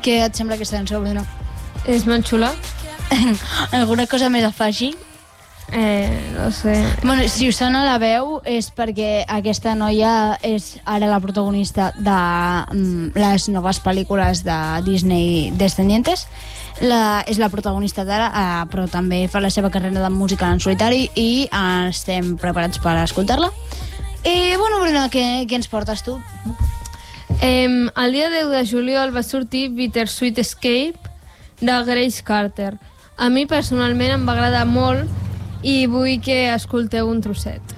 Què et sembla aquesta cançó, Bruno? És molt xula. Alguna cosa més a afegir? No sé. Bueno, si us sona la veu és perquè aquesta noia és ara la protagonista de les noves pel·lícules de Disney Descendientes. És la protagonista d'ara, però també fa la seva carrera de música en solitari i estem preparats per escoltar-la. I bueno, Bruna, què ens portes tu? El dia 10 de juliol va sortir Bittersweet Escape de Grace Carter. A mi personalment em va agradar molt i vull que escolteu un trosset.